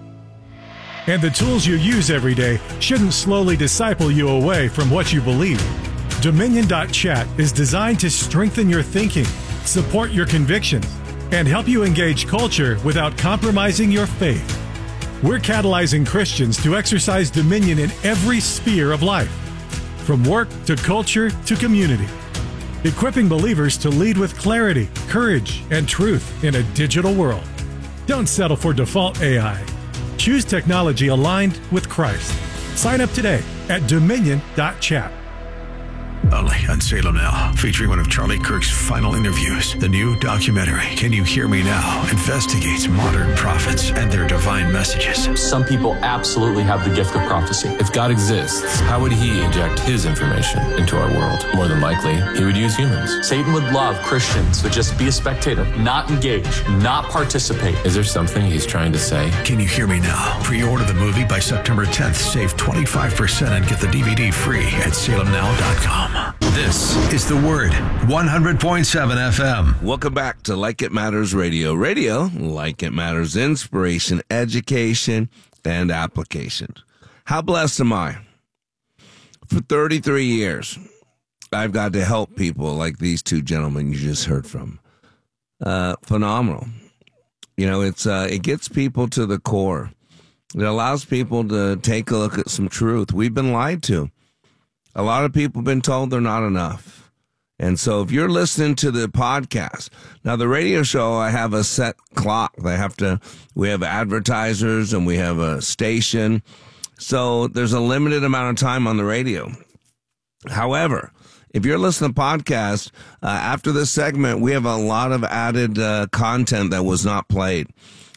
And the tools you use every day shouldn't slowly disciple you away from what you believe. Dominion dot chat is designed to strengthen your thinking, support your convictions, and help you engage culture without compromising your faith. We're catalyzing Christians to exercise dominion in every sphere of life, from work to culture to community, equipping believers to lead with clarity, courage, and truth in a digital world. Don't settle for default A I. Choose technology aligned with Christ. Sign up today at Dominion dot chat. Only on Salem Now, featuring one of Charlie Kirk's final interviews. The new documentary, Can You Hear Me Now?, investigates modern prophets and their divine messages. Some people absolutely have the gift of prophecy. If God exists, how would he inject his information into our world? More than likely, he would use humans. Satan would love Christians to just be a spectator, not engage, not participate. Is there something he's trying to say? Can You Hear Me Now? Pre-order the movie by September tenth. Save twenty-five percent and get the D V D free at salem now dot com. This is The Word, one hundred point seven F M. Welcome back to Like It Matters Radio. Radio, like it matters, inspiration, education, and application. How blessed am I? For thirty-three years, I've got to help people like these two gentlemen you just heard from. Uh, phenomenal. You know, it's uh, it gets people to the core. It allows people to take a look at some truth. We've been lied to. A lot of people have been told they're not enough. And so if you're listening to the podcast, now the radio show, I have a set clock. They have to, we have advertisers and we have a station. So there's a limited amount of time on the radio. However, if you're listening to the podcast, uh, after this segment, we have a lot of added uh, content that was not played.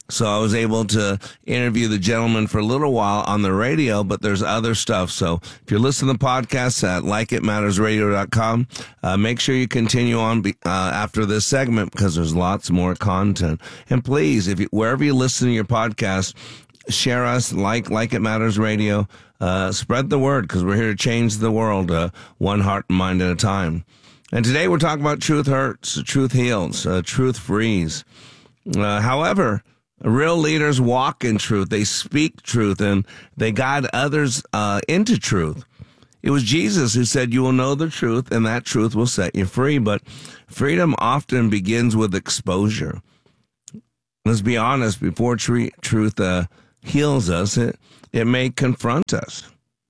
So I was able to interview the gentleman for a little while on the radio, but there's other stuff. So if you're listening to the podcast at like it matters radio dot com, uh, make sure you continue on be, uh, after this segment because there's lots more content. And please, if you, wherever you listen to your podcast, share us, like Like It Matters Radio. Uh, spread the word because we're here to change the world uh, one heart and mind at a time. And today we're talking about truth hurts, truth heals, uh, truth frees. Uh, however, real leaders walk in truth. They speak truth and they guide others uh, into truth. It was Jesus who said, you will know the truth and that truth will set you free. But freedom often begins with exposure. Let's be honest, before tre- truth uh, heals us, it, it may confront us.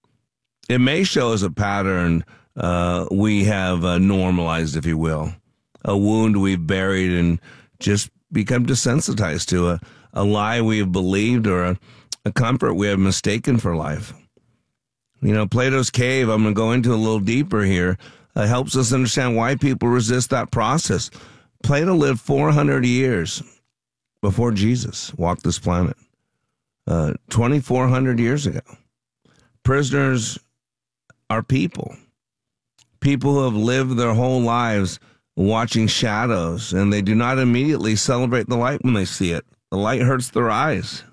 It may show us a pattern uh, we have uh, normalized, if you will, a wound we've buried and just become desensitized to, a, a lie we've believed or a, a comfort we have mistaken for life. You know, Plato's cave, I'm going to go into a little deeper here, uh, helps us understand why people resist that process. Plato lived four hundred years before Jesus walked this planet, uh, twenty-four hundred years ago. Prisoners are people, people who have lived their whole lives watching shadows, and they do not immediately celebrate the light when they see it. The light hurts their eyes.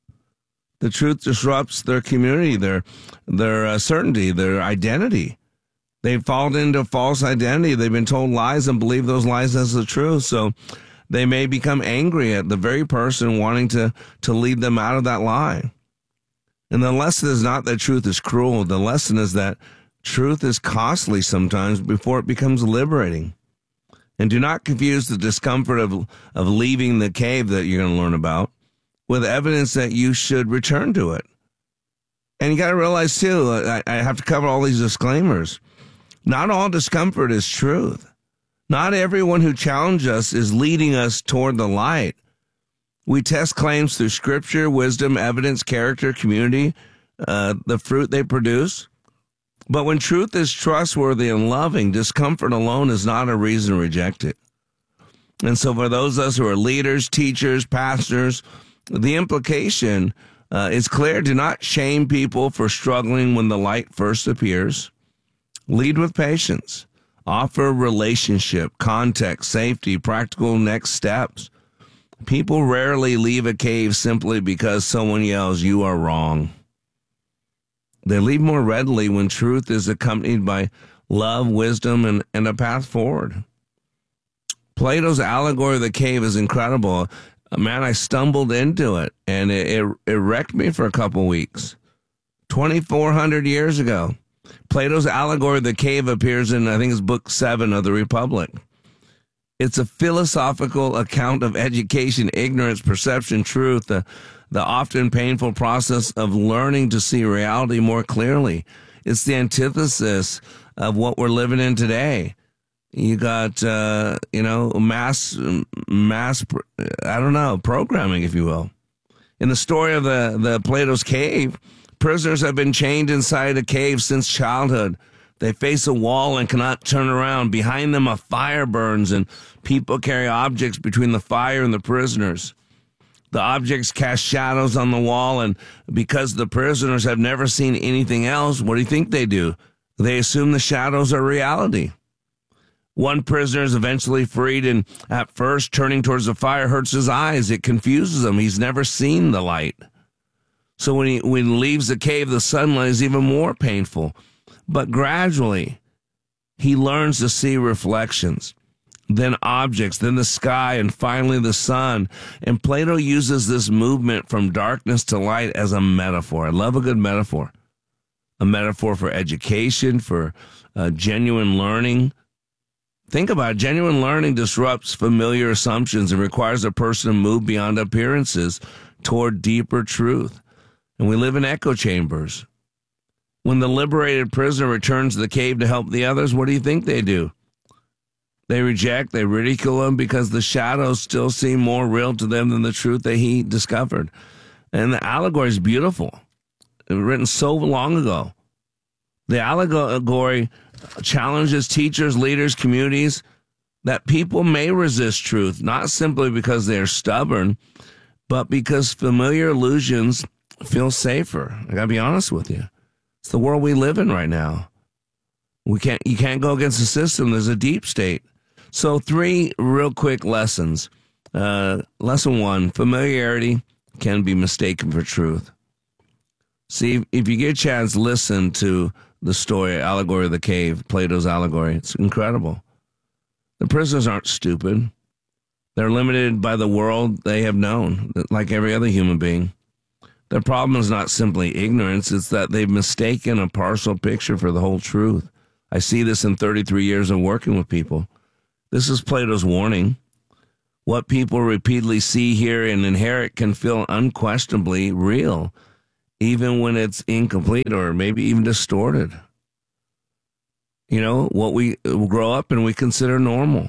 The truth disrupts their community, their their uh, certainty, their identity. They've fallen into false identity. They've been told lies and believe those lies as the truth. So they may become angry at the very person wanting to, to lead them out of that lie. And the lesson is not that truth is cruel. The lesson is that truth is costly sometimes before it becomes liberating. And do not confuse the discomfort of, of leaving the cave that you're going to learn about with evidence that you should return to it. And you got to realize, too, I, I have to cover all these disclaimers. Not all discomfort is truth. Not everyone who challenges us is leading us toward the light. We test claims through scripture, wisdom, evidence, character, community, uh, the fruit they produce. But when truth is trustworthy and loving, discomfort alone is not a reason to reject it. And so for those of us who are leaders, teachers, pastors, the implication uh, is clear. Do not shame people for struggling when the light first appears. Lead with patience. Offer relationship, context, safety, practical next steps. People rarely leave a cave simply because someone yells, "You are wrong." They leave more readily when truth is accompanied by love, wisdom, and, and a path forward. Plato's allegory of the cave is incredible. Man, I stumbled into it, and it, it, it wrecked me for a couple weeks. twenty-four hundred years ago, Plato's allegory of the cave appears in, I think it's book seven of the Republic. It's a philosophical account of education, ignorance, perception, truth, the, the often painful process of learning to see reality more clearly. It's the antithesis of what we're living in today. You got, uh, you know, mass, mass, I don't know, programming, if you will. In the story of the, the Plato's cave, prisoners have been chained inside a cave since childhood. They face a wall and cannot turn around. Behind them, a fire burns, and people carry objects between the fire and the prisoners. The objects cast shadows on the wall, and because the prisoners have never seen anything else, what do you think they do? They assume the shadows are reality. One prisoner is eventually freed, and at first, turning towards the fire hurts his eyes. It confuses him. He's never seen the light. So when he, when he leaves the cave, the sunlight is even more painful. But gradually, he learns to see reflections, then objects, then the sky, and finally the sun. And Plato uses this movement from darkness to light as a metaphor. I love a good metaphor. A metaphor for education, for uh, genuine learning. Think about it. Genuine learning disrupts familiar assumptions and requires a person to move beyond appearances toward deeper truth. And we live in echo chambers. When the liberated prisoner returns to the cave to help the others, what do you think they do? They reject, they ridicule him because the shadows still seem more real to them than the truth that he discovered. And the allegory is beautiful. It was written so long ago. The allegory challenges teachers, leaders, communities that people may resist truth, not simply because they are stubborn, but because familiar illusions feel safer. I gotta be honest with you. It's the world we live in right now. We can't, you can't go against the system. There's a deep state. So three real quick lessons. Uh, lesson one, familiarity can be mistaken for truth. See, if you get a chance, listen to the story, Allegory of the Cave, Plato's allegory. It's incredible. The prisoners aren't stupid. They're limited by the world they have known, like every other human being. Their problem is not simply ignorance, it's that they've mistaken a partial picture for the whole truth. I see this in thirty-three years of working with people. This is Plato's warning. What people repeatedly see, hear, and inherit can feel unquestionably real, even when it's incomplete or maybe even distorted. You know, what we grow up and we consider normal.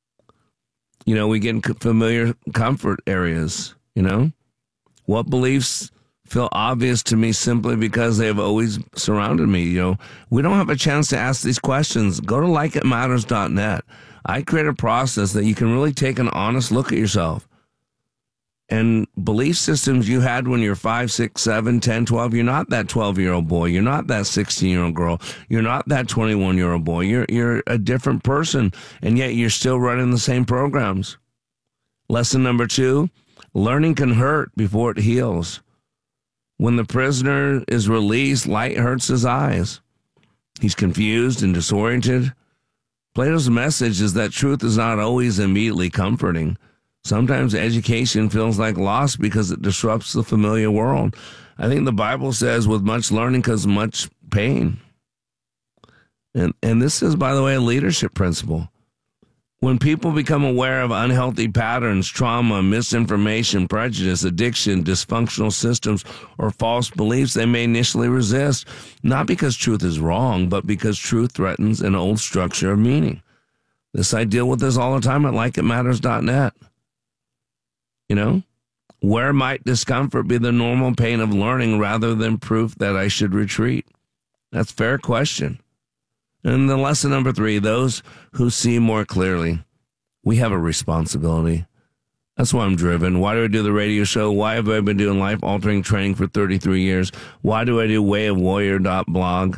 You know, we get in familiar comfort areas, you know. What beliefs feel obvious to me simply because they have always surrounded me, you know. We don't have a chance to ask these questions. Go to like it matters dot net. I create a process that you can really take an honest look at yourself. And belief systems you had when you're five, six, seven, ten, twelve, you're not that twelve-year-old boy. You're not that sixteen-year-old girl. You're not that twenty-one-year-old boy. You're, you're a different person, and yet you're still running the same programs. Lesson number two, learning can hurt before it heals. When the prisoner is released, light hurts his eyes. He's confused and disoriented. Plato's message is that truth is not always immediately comforting. Sometimes education feels like loss because it disrupts the familiar world. I think the Bible says with much learning comes much pain. And, and this is, by the way, a leadership principle. When people become aware of unhealthy patterns, trauma, misinformation, prejudice, addiction, dysfunctional systems, or false beliefs, they may initially resist, not because truth is wrong, but because truth threatens an old structure of meaning. This I deal with this all the time at like it matters dot net. You know, where might discomfort be the normal pain of learning rather than proof that I should retreat? That's a fair question. And the lesson number three, those who see more clearly, we have a responsibility. That's why I'm driven. Why do I do the radio show? Why have I been doing life-altering training for thirty-three years? Why do I do way of warrior dot blog?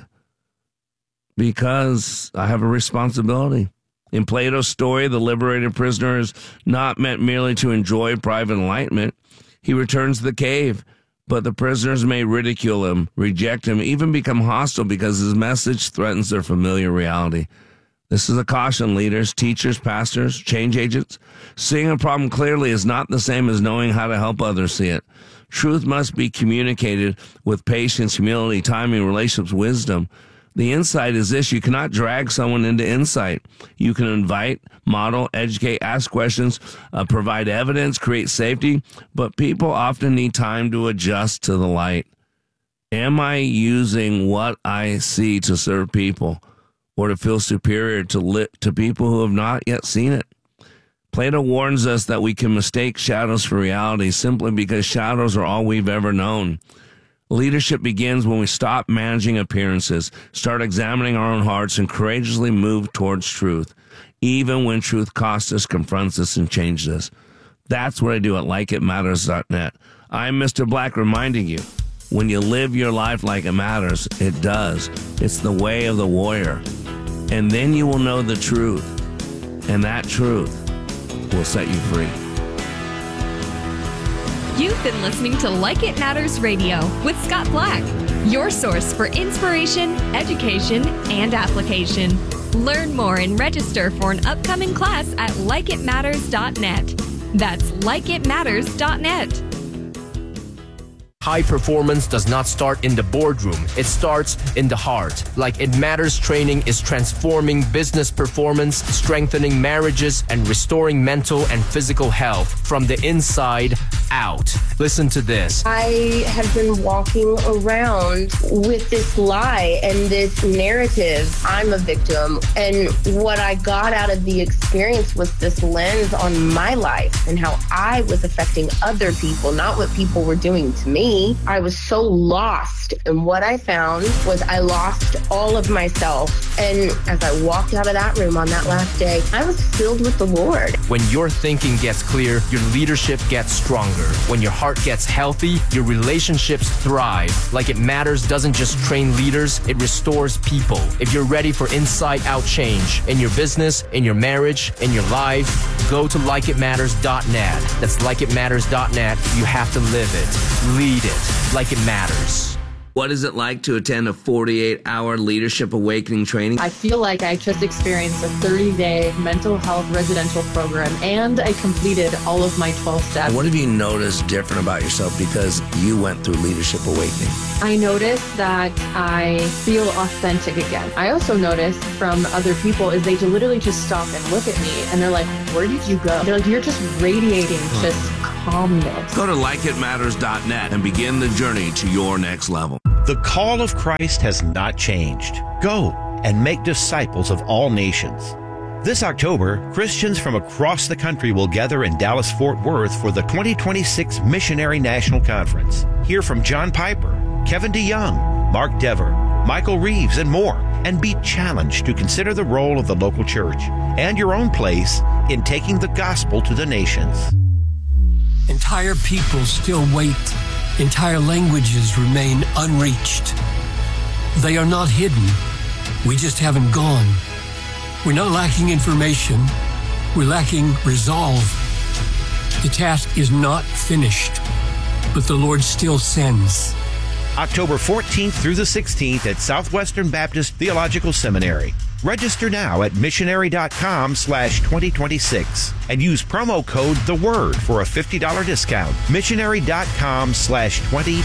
Because I have a responsibility. In Plato's story, the liberated prisoner is not meant merely to enjoy private enlightenment. He returns to the cave, but the prisoners may ridicule him, reject him, even become hostile because his message threatens their familiar reality. This is a caution, leaders, teachers, pastors, change agents. Seeing a problem clearly is not the same as knowing how to help others see it. Truth must be communicated with patience, humility, timing, relationships, wisdom. The insight is this: you cannot drag someone into insight. You can invite, model, educate, ask questions, uh, provide evidence, create safety, but people often need time to adjust to the light. Am I using what I see to serve people or to feel superior to, li- to people who have not yet seen it? Plato warns us that we can mistake shadows for reality simply because shadows are all we've ever known. Leadership begins when we stop managing appearances, start examining our own hearts, and courageously move towards truth, even when truth costs us, confronts us, and changes us. That's what I do at like it matters dot net. I'm Mister Black reminding you, when you live your life like it matters, it does. It's the way of the warrior. And then you will know the truth, and that truth will set you free. You've been listening to Like It Matters Radio with Scott Black, your source for inspiration, education, and application. Learn more and register for an upcoming class at like it matters dot net. That's like it matters dot net. High performance does not start in the boardroom. It starts in the heart. Like It Matters training is transforming business performance, strengthening marriages, and restoring mental and physical health from the inside out. Listen to this. I have been walking around with this lie and this narrative. I'm a victim. And what I got out of the experience was this lens on my life and how I was affecting other people, not what people were doing to me. me, I was so lost. And what I found was I lost all of myself. And as I walked out of that room on that last day, I was filled with the Lord. When your thinking gets clear, your leadership gets stronger. When your heart gets healthy, your relationships thrive. Like It Matters doesn't just train leaders, it restores people. If you're ready for inside-out change in your business, in your marriage, in your life, go to like it matters dot net. That's like it matters dot net. You have to live it, lead it, like it matters. What is it like to attend a forty-eight hour Leadership Awakening training? I feel like I just experienced a thirty-day mental health residential program, and I completed all of my twelve steps. What have you noticed different about yourself because you went through Leadership Awakening? I noticed that I feel authentic again. I also noticed from other people is they literally just stop and look at me, and they're like, where did you go? They're like, you're just radiating just calmness. Go to like it matters dot net and begin the journey to your next level. The call of Christ has not changed. Go and make disciples of all nations. This October, Christians from across the country will gather in Dallas-Fort Worth for the twenty twenty-six Missionary National Conference. Hear from John Piper, Kevin DeYoung, Mark Dever, Michael Reeves, and more, and be challenged to consider the role of the local church and your own place in taking the gospel to the nations. Entire peoples still wait. Entire languages remain unreached. They are not hidden. We just haven't gone. We're not lacking information. We're lacking resolve. The task is not finished, but the Lord still sends. October fourteenth through the sixteenth at Southwestern Baptist Theological Seminary. Register now at missionary.com slash 2026 and use promo code The Word for a fifty dollars discount. Missionary.com slash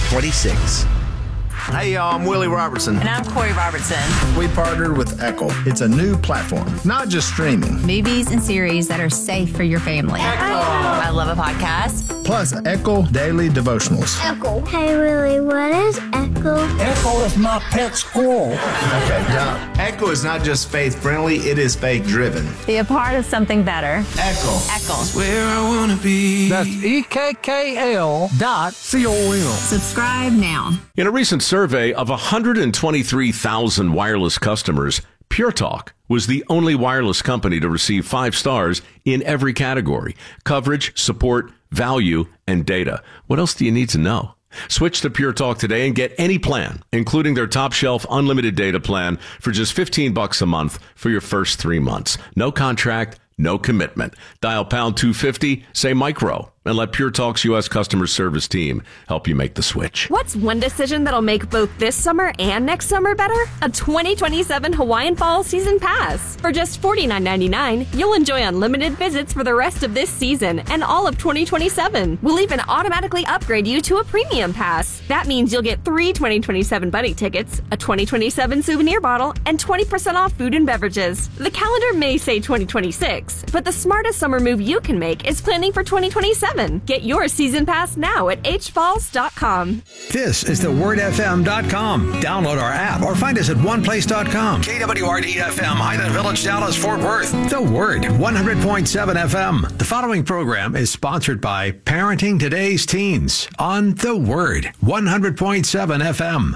2026. Hey, y'all, I'm Willie Robertson. And I'm Corey Robertson. We partnered with Echo. It's a new platform, not just streaming. Movies and series that are safe for your family. Echo. I love a podcast. Plus, Echo Daily Devotionals. Echo. Hey, Willie, what is Echo? Echo is my pet squirrel. Okay, now, Echo is not just faith-friendly, it is faith-driven. Be a part of something better. Echo. Echo. Where I want to be. That's E K K L dot C O M. Subscribe now. In a recent survey of one hundred twenty-three thousand wireless customers, Pure Talk was the only wireless company to receive five stars in every category: coverage, support, value, and data. What else do you need to know? Switch to Pure Talk today and get any plan, including their top shelf unlimited data plan for just fifteen bucks a month for your first three months. No contract, no commitment. Dial pound two fifty, say micro, and let Pure Talk's U S customer service team help you make the switch. What's one decision that'll make both this summer and next summer better? A twenty twenty-seven Hawaiian Fall Season Pass. For just forty-nine ninety-nine, you'll enjoy unlimited visits for the rest of this season and all of twenty twenty-seven. We'll even automatically upgrade you to a premium pass. That means you'll get three twenty twenty-seven buddy tickets, a twenty twenty-seven souvenir bottle, and twenty percent off food and beverages. The calendar may say twenty twenty-six, but the smartest summer move you can make is planning for twenty twenty-seven. Get your season pass now at h falls dot com. This is the word f m dot com. Download our app or find us at one place dot com. K W R D F M, Highland Village, Dallas, Fort Worth. The Word, one hundred point seven F M. The following program is sponsored by Parenting Today's Teens on The Word, one hundred point seven F M.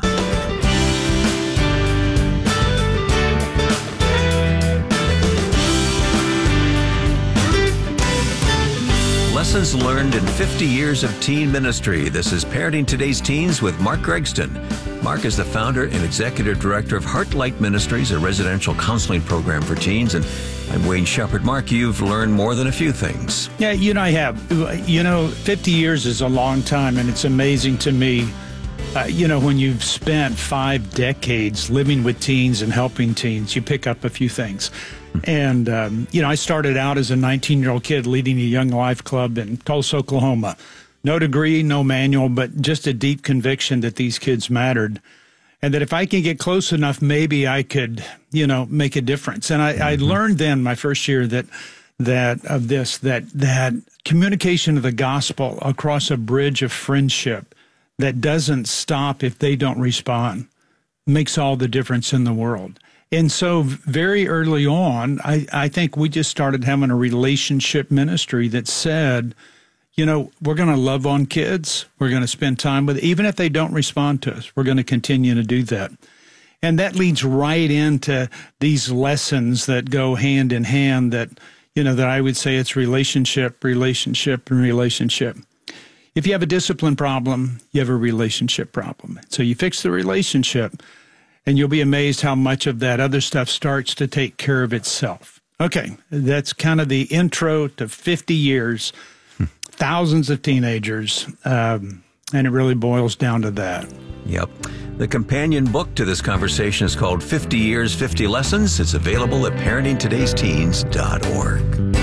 Lessons learned in fifty years of teen ministry. This is Parenting Today's Teens with Mark Gregston. Mark is the founder and executive director of Heartlight Ministries, a residential counseling program for teens. And I'm Wayne Shepherd. Mark, you've learned more than a few things. Yeah, you know, I have. You know, fifty years is a long time, and it's amazing to me, uh, you know, when you've spent five decades living with teens and helping teens, you pick up a few things. And, um, you know, I started out as a nineteen-year-old kid leading a Young Life Club in Tulsa, Oklahoma. No degree, no manual, but just a deep conviction that these kids mattered. And that if I can get close enough, maybe I could, you know, make a difference. And I, mm-hmm. I learned then my first year that that of this, that that communication of the gospel across a bridge of friendship that doesn't stop if they don't respond makes all the difference in the world. And so very early on, I, I think we just started having a relationship ministry that said, you know, we're going to love on kids. We're going to spend time with, even if they don't respond to us, we're going to continue to do that. And that leads right into these lessons that go hand in hand that, you know, that I would say it's relationship, relationship, and relationship. If you have a discipline problem, you have a relationship problem. So you fix the relationship, and you'll be amazed how much of that other stuff starts to take care of itself. Okay, that's kind of the intro to fifty years, thousands of teenagers, um, and it really boils down to that. Yep. The companion book to this conversation is called fifty years, fifty lessons. It's available at parenting todays teens dot org.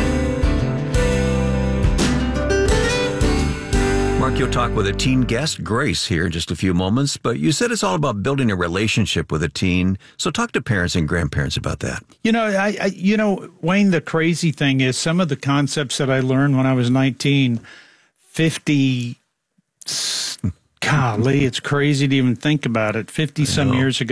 Mark, you'll talk with a teen guest, Grace, here in just a few moments, but you said it's all about building a relationship with a teen. So talk to parents and grandparents about that. You know, I, I you know, Wayne, the crazy thing is some of the concepts that I learned when I was nineteen, fifty, golly, it's crazy to even think about it, fifty some years ago.